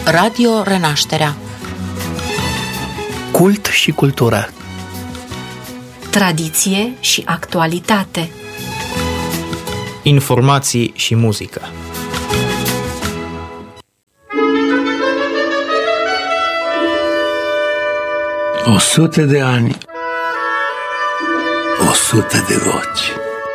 Radio Renașterea. Cult și cultură. Tradiție și actualitate. Informații și muzică. O 100 de ani, 100 de voci.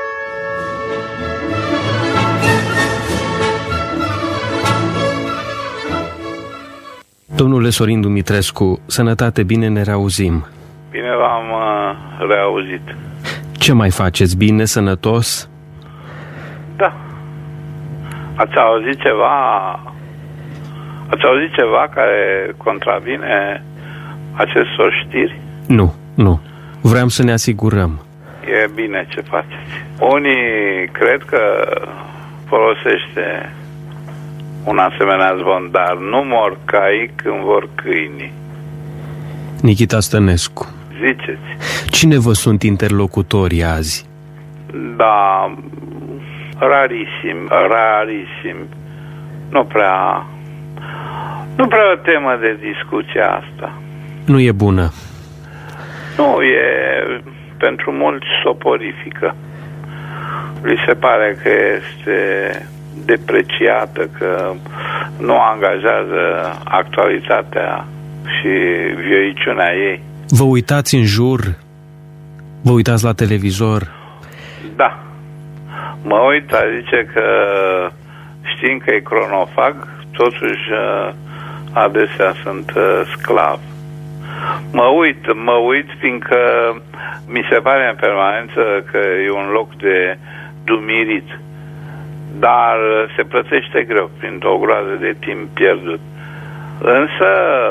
Domnule Sorin Dumitrescu, sănătate, bine ne reauzim. Bine v-am reauzit. Ce mai faceți? Bine, sănătos? Da. Ați auzit ceva care contravine acestor știri? Nu. Vreau să ne asigurăm. E bine ce faceți. Unii cred că folosește un asemenea zvon, dar nu mor caii când vor câinii. Nikita Stănescu. Ziceți. Cine vă sunt interlocutorii azi? Da, rarisim. Nu prea o temă de discuție asta. Nu e bună. Nu, e pentru mulți soporifică. Li se pare că este depreciată, că nu angajează actualitatea și vioiciunea ei. Vă uitați în jur? Vă uitați la televizor? Da. Mă uit, zice că știind că e cronofag, totuși adesea sunt sclav. Mă uit fiindcă mi se pare în permanență că e un loc de dumirit, dar se plătește greu prin o groază de timp pierdut. Însă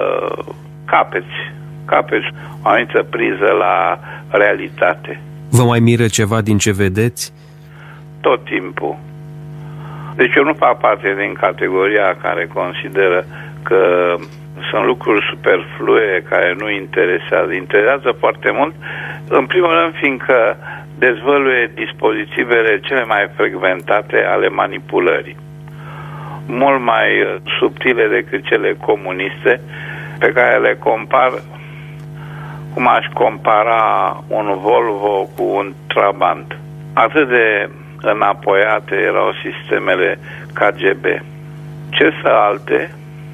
capeți o anumită priză la realitate. Vă mai miră ceva din ce vedeți? Tot timpul. Deci eu nu fac parte din categoria care consideră că sunt lucruri superflue care nu interesează. Interesează foarte mult, în primul rând fiindcă dezvăluie dispozitivele cele mai frecventate ale manipulării. Mult mai subtile decât cele comuniste, pe care le compar cum aș compara un Volvo cu un Trabant. Atât de înapoiate erau sistemele KGB. Ce să alte,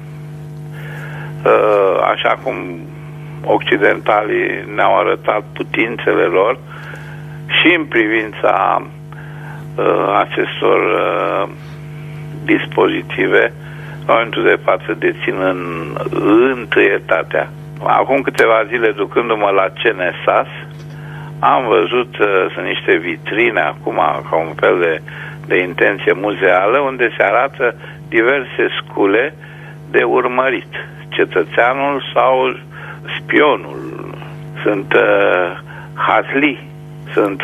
așa cum occidentalii ne-au arătat putințele lor și în privința acestor dispozitive, în momentul de față dețin întâietatea. Acum câteva zile, ducându-mă la CNSAS, am văzut, sunt niște vitrine acum, ca un fel de intenție muzeală, unde se arată diverse scule de urmărit. Cetățeanul sau spionul. Sunt hatlii, sunt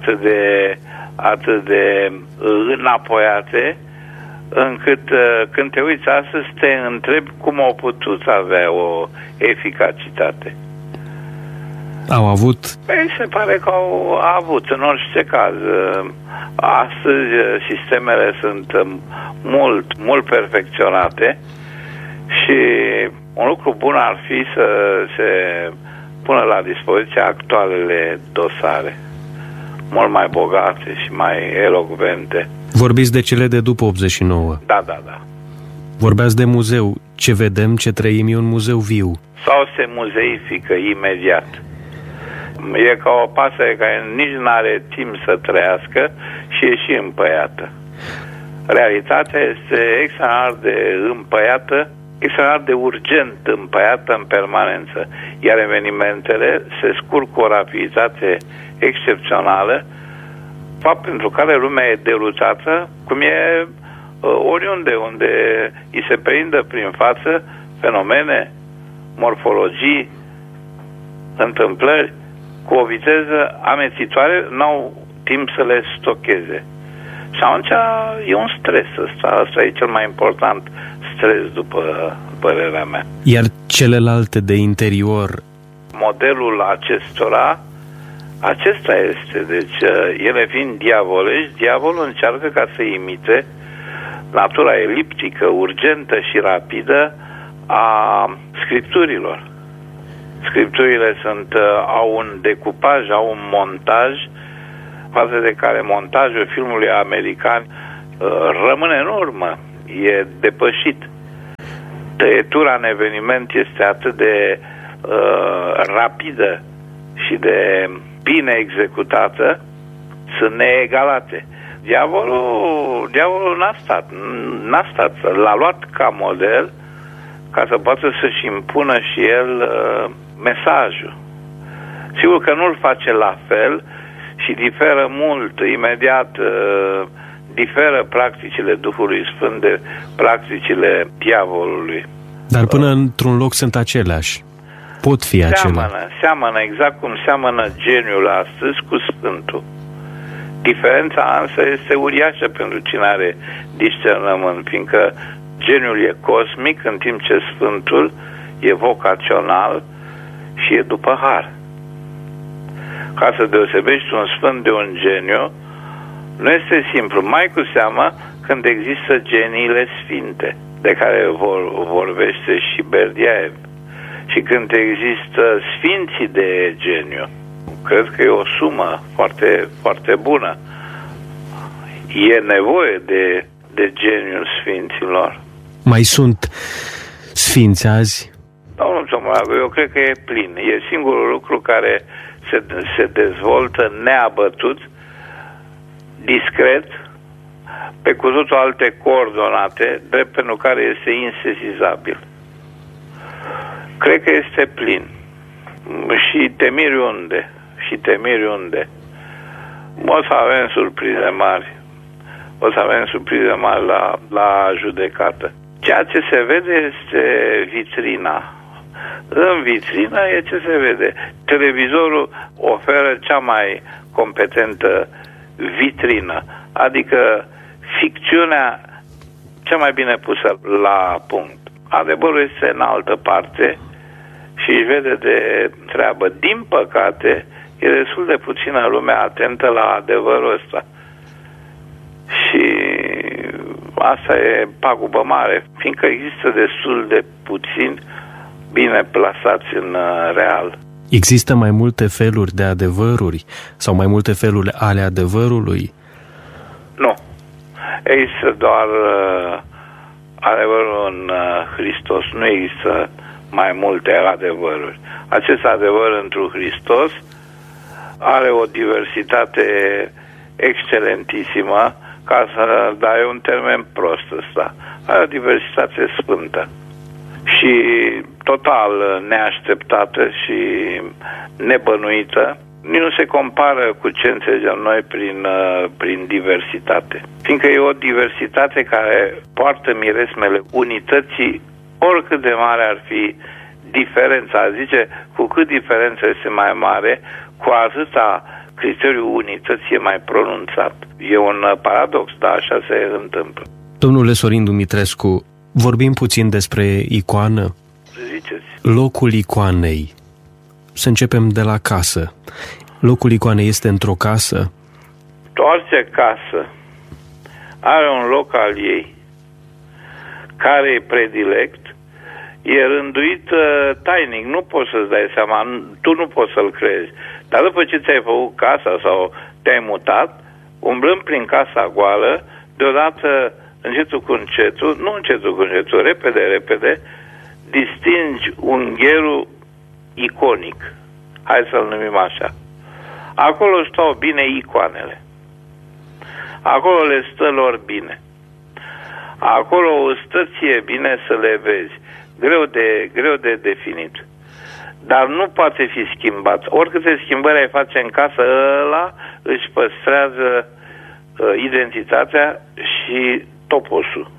atât de înapoiate, încât când te uiți astăzi te întrebi cum au putut avea o eficacitate. Au avut? Păi se pare că au avut, în orice caz. Astăzi sistemele sunt mult perfecționate și un lucru bun ar fi să se pună la dispoziție actualele dosare, mult mai bogate și mai elocvente. Vorbiți de cele de după 89. Da. Vorbeați de muzeu. Ce vedem, ce trăim e un muzeu viu. Sau se muzeifică imediat. E ca o pasăre care nici nu are timp să trăiască și e și împăiată. Realitatea este extraordinar de împăiată, extraordinar de urgent împăiată în permanență. Iar evenimentele se scurg cu o rapiditate excepțională, fapt pentru care lumea e derutată, cum e oriunde unde îi se prindă prin față fenomene, morfologii, întâmplări cu o viteză amețitoare, n-au timp să le stocheze. Și atunci e un stres ăsta e cel mai important stres, după părerea mea. Iar celelalte de interior? Modelul acesta este. Deci, ele fiind diavolești, diavolul încearcă ca să imite natura eliptică, urgentă și rapidă a scripturilor. Scripturile au un decupaj, au un montaj, față de care montajul filmului american rămâne în urmă, e depășit. Tăietura în eveniment este atât de rapidă și de bine executată, sunt neegalate. Diavolul n-a stat, l-a luat ca model ca să poată să-și impună și el mesajul. Sigur că nu-l face la fel și diferă mult, imediat diferă practicile Duhului Sfânt de practicile diavolului. Dar până într-un loc sunt aceleași. Pot fi aceleași. Seamănă exact cum seamănă geniul astăzi cu Sfântul. Diferența însă este uriașă pentru cine are discernământ, fiindcă geniul e cosmic, în timp ce Sfântul e vocațional și e după har. Ca să deosebești un sfânt de un geniu, nu este simplu, mai cu seamă când există geniile sfinte, de care vorbește și Berdiaev. Și când există sfinții de geniu, cred că e o sumă foarte, foarte bună. E nevoie de geniul sfinților. Mai sunt sfinți azi? Domnul Țomăragu, eu cred că e plin. E singurul lucru care se dezvoltă neabătut, discret, pe cu totul alte coordonate, drept pentru care este insesizabil. Cred că este plin. Și te miri unde. O să avem surprize mari. La judecată. Ceea ce se vede este vitrina. În vitrină e ce se vede. Televizorul oferă cea mai competentă vitrină, adică ficțiunea cea mai bine pusă la punct. Adevărul este în altă parte și își vede de treabă. Din păcate, e destul de puțină lume atentă la adevărul ăsta. Și asta e pagubă mare, fiindcă există destul de puțini bine plasați în real. Există mai multe feluri de adevăruri sau mai multe feluri ale adevărului? Nu. Există doar adevărul în Hristos. Nu există mai multe adevăruri. Acest adevăr întru Hristos are o diversitate excelentissimă, ca să dai un termen prost ăsta. Are o diversitate sfântă și total neașteptată și nebănuită. Nu se compară cu ce înțelegem noi prin diversitate. Fiindcă e o diversitate care poartă miresmele unității, oricât de mare ar fi diferența. Zice, cu cât diferența este mai mare, cu atâta criteriul unității e mai pronunțat. E un paradox, dar așa se întâmplă. Domnule Sorin Dumitrescu, vorbim puțin despre icoană. Ziceți. Locul icoanei. Să începem de la casă. Locul icoanei este într-o casă? Orice casă are un loc al ei, care e predilect, e rânduit tainic, nu poți să-ți dai seama, tu nu poți să-l crezi. Dar după ce ți-ai făcut casa sau te-ai mutat, umblând prin casa goală, deodată, încetul cu încetul, repede, distingi ungherul iconic. Hai să-l numim așa. Acolo stau bine icoanele. Acolo le stă lor bine. Acolo o stă ție bine să le vezi. Greu de definit. Dar nu poate fi schimbat. Oricâte schimbări ai face în casă, ăla își păstrează identitatea și toposul.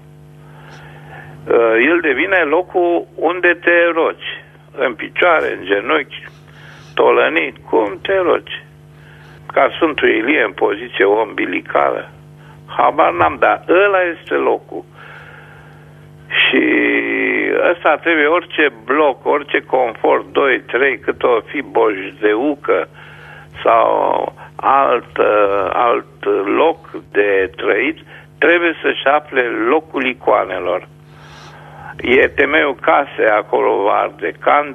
El devine locul unde te rogi. În picioare, în genunchi, tolănit, cum te rogi. Ca Sfântul Ilie în poziție ombilicală. Habar n-am, dar ăla este locul. Și ăsta trebuie orice bloc, orice confort, 2, 3, cât o fi bojdeucă sau alt loc de trăit, trebuie să-și afle locul icoanelor. E temeiul casei, acolo va arde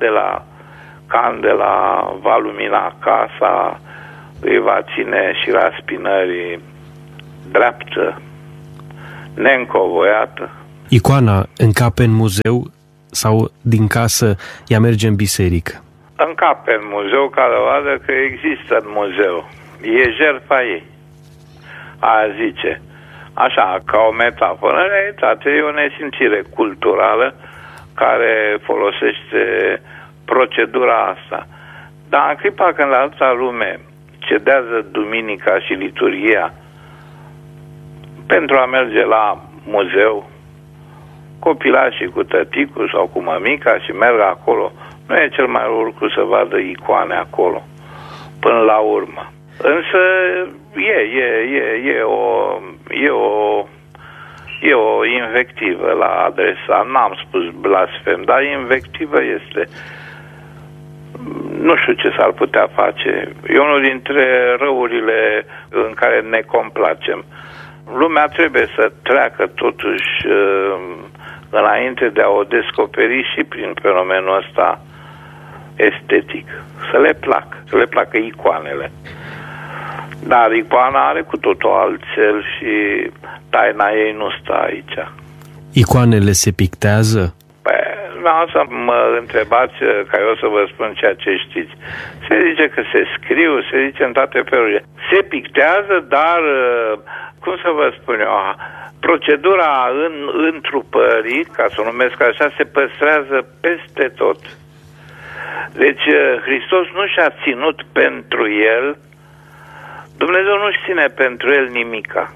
candela va lumina casa, îi va ține și raspinării dreaptă, neîncovoiată. Icoana încape în muzeu sau din casă ea merge în biserică? Încape în muzeu ca dovadă că există în muzeu. E jertfa ei. Aia zice. Așa, ca o metaforă, în realitate e o nesimțire culturală care folosește procedura asta. Dar în clipa când la alta lume cedează duminica și liturghia pentru a merge la muzeu, copilașii cu tăticul sau cu mămica și merg acolo, nu e cel mai lucru să vadă icoane acolo, până la urmă. Însă e o invectivă la adresa, n-am spus blasfem, dar invectivă este. Nu știu ce s-ar putea face. E unul dintre răurile în care ne complacem. Lumea trebuie să treacă totuși înainte de a o descoperi și prin fenomenul ăsta estetic. Să le placă icoanele. Dar icoana are cu totul altfel și taina ei nu stă aici. Icoanele se pictează? Păi, vreau să mă întrebați ca eu să vă spun ceea ce știți. Se zice că se scriu, se zice în toate felurile. Se pictează, dar, cum să vă spun eu, procedura întrupării, ca să o numesc așa, se păstrează peste tot. Deci Hristos nu și-a ținut pentru el, Dumnezeu nu-și ține pentru el nimica.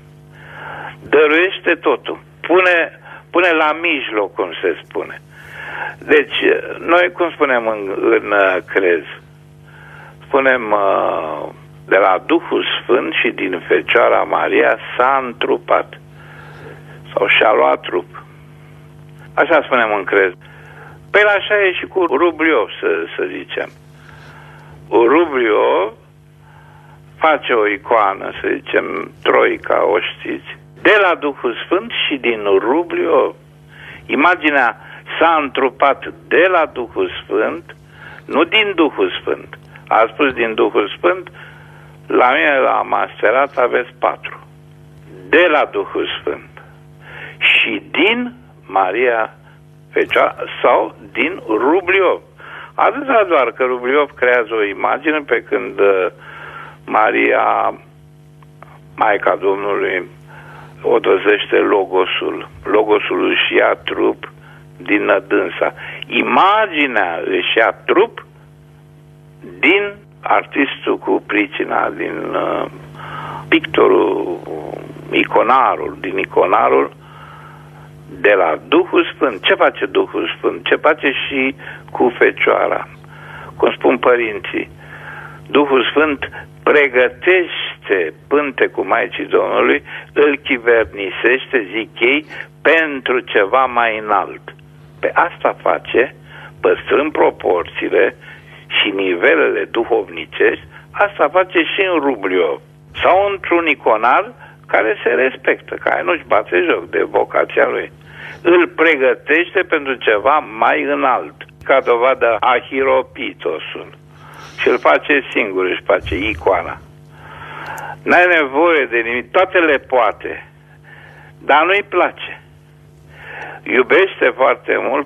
Dăruiește totul. Pune la mijloc, cum se spune. Deci, noi cum spunem în crez? Spunem de la Duhul Sfânt și din Fecioara Maria s-a întrupat. Sau și-a luat trup. Așa spunem în crez. Păi așa e și cu Rubliov, să zicem. Rubliov face o icoană, să zicem, Troica, o știți, de la Duhul Sfânt și din Rubliov. Imaginea s-a întrupat de la Duhul Sfânt, nu din Duhul Sfânt. A spus din Duhul Sfânt, la mine la masterat aveți 4. De la Duhul Sfânt. Și din Maria Fecioară sau din Rubliov. Atâta doar că Rubliov creează o imagine pe când Maria, Maica Domnului, o dozește Logosul își ia trup din dânsa. Imaginea își ia trup din artistul cu pricina, din pictorul, din iconarul de la Duhul Sfânt. Ce face Duhul Sfânt? Ce face și cu Fecioara? Cum spun părinții, Duhul Sfânt pregătește pântecul Maicii Domnului, îl chivernisește, zic ei, pentru ceva mai înalt. Pe asta face, păstrând proporțiile și nivelele duhovnicești, asta face și în Rubliov. Sau într-un iconar care se respectă, care nu-și bate joc de vocația lui. Îl pregătește pentru ceva mai înalt, ca dovadă ahiropitosul. Și îl face singur, își face icoana. N-ai nevoie de nimic, toate le poate, dar nu-i place. Iubește foarte mult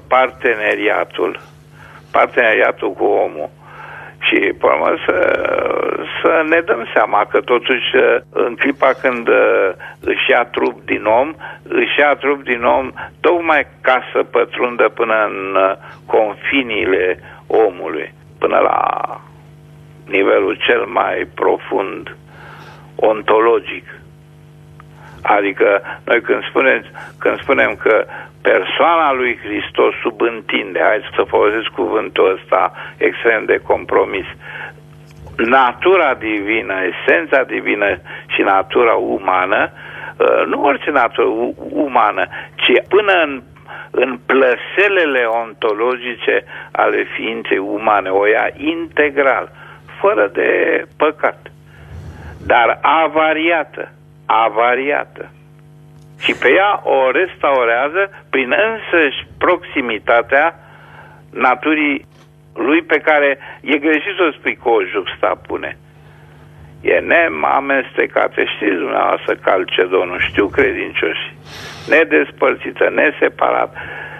parteneriatul cu omul. Și, pe urmă, să ne dăm seama că, totuși, în clipa când își ia trup din om, tocmai ca să pătrundă până în confiniile omului, până la nivelul cel mai profund, ontologic. Adică, noi când spunem că persoana lui Hristos subîntinde, hai să folosesc cuvântul ăsta extrem de compromis, natura divină, esența divină și natura umană, nu orice natură umană, ci până în plăselele ontologice ale ființei umane, o ia integral, fără de păcat, dar avariată. Și pe ea o restaurează prin însăși proximitatea naturii lui, pe care e greșit să o spui că o juxtapune. E neamestecată, știți dumneavoastră, Calcedonul, știu credincioși, nedespărțită, neseparată.